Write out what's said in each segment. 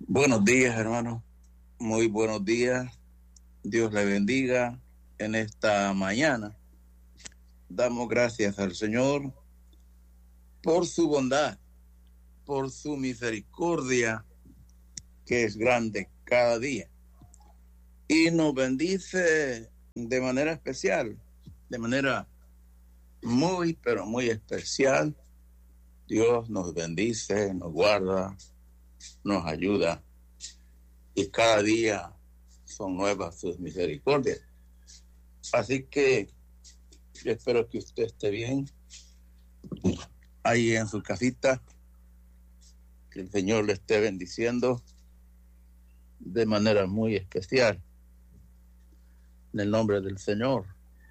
Buenos días, hermano. Muy buenos días. Dios le bendiga en esta mañana. Damos gracias al Señor por su bondad, por su misericordia, que es grande cada día. Y nos bendice de manera especial, de manera muy, pero muy especial. Dios nos bendice, nos guarda, nos ayuda. Y cada día son nuevas sus misericordias. Así que yo espero que usted esté bien ahí en su casita, que el Señor le esté bendiciendo de manera muy especial. En el nombre del Señor.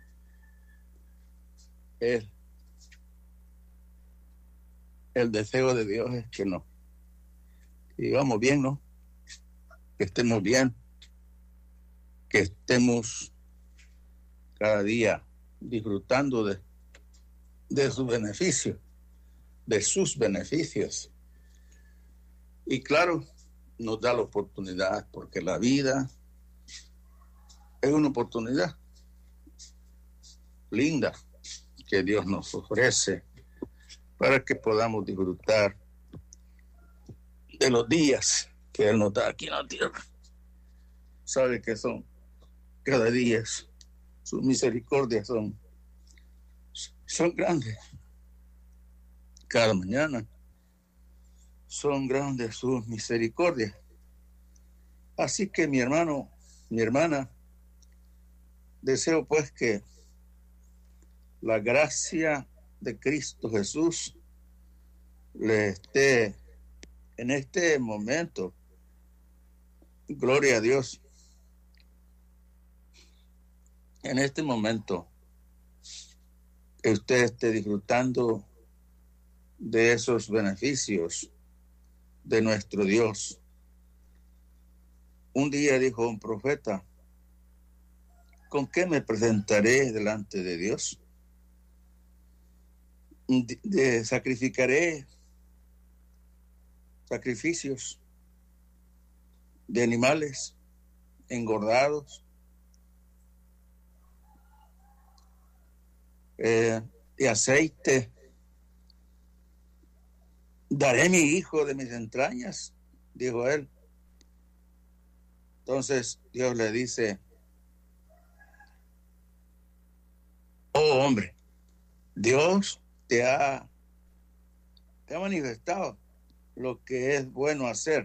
El deseo de Dios es que no. Y vamos bien, ¿no? Que estemos bien, que estemos cada día disfrutando de su beneficio, de sus beneficios. Y claro, nos da la oportunidad, porque la vida es una oportunidad linda que Dios nos ofrece para que podamos disfrutar de los días que Él nos da aquí en la tierra. Sabe que son cada día, sus misericordias son grandes. Cada mañana son grandes sus misericordias. Así que mi hermano, mi hermana, deseo pues que la gracia de Cristo Jesús le esté en este momento. Gloria a Dios. En este momento que usted esté disfrutando de esos beneficios de nuestro Dios. Un día dijo un profeta: ¿con qué me presentaré delante de Dios? Sacrificaré sacrificios de animales engordados, de aceite. Daré mi hijo de mis entrañas, dijo él. Entonces Dios le dice: oh hombre, Dios te ha manifestado lo que es bueno hacer.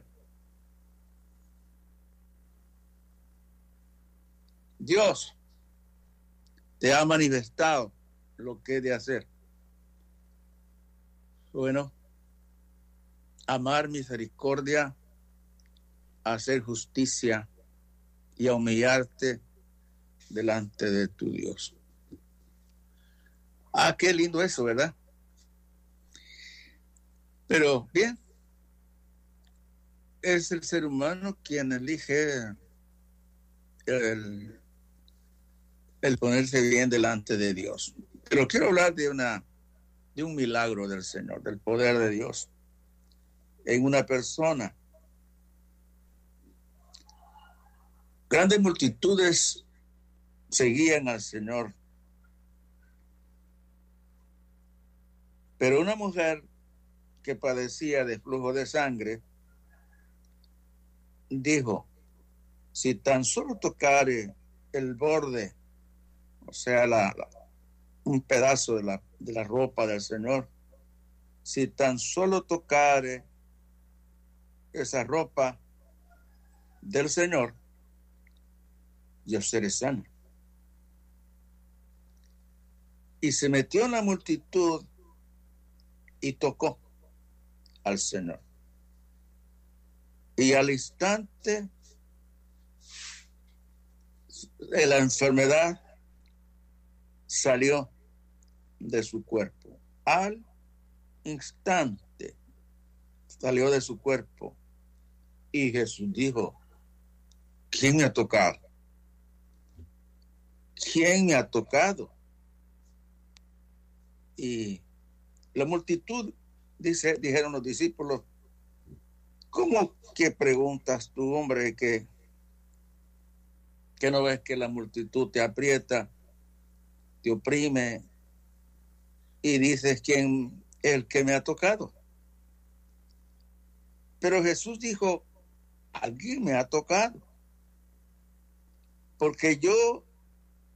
Dios te ha manifestado lo que es de hacer. Bueno, amar misericordia, hacer justicia y a humillarte delante de tu Dios. Ah, qué lindo eso, ¿verdad? Pero bien, es el ser humano quien elige el ponerse bien delante de Dios. Pero quiero hablar de un milagro del Señor, del poder de Dios en una persona. Grandes multitudes seguían al Señor, pero una mujer que padecía de flujo de sangre dijo: si tan solo tocare el borde, o sea, un pedazo de la ropa del Señor, si tan solo tocare esa ropa del Señor, yo seré sano. Y se metió en la multitud y tocó al Señor. Y al instante de la enfermedad salió de su cuerpo. Al instante salió de su cuerpo. Y Jesús dijo: ¿quién me ha tocado? ¿Quién me ha tocado? Y la multitud, dijeron los discípulos, ¿Cómo que preguntas tú, hombre, que no ves que la multitud te aprieta, te oprime y dices quién es el que me ha tocado? Pero Jesús dijo, alguien me ha tocado, porque yo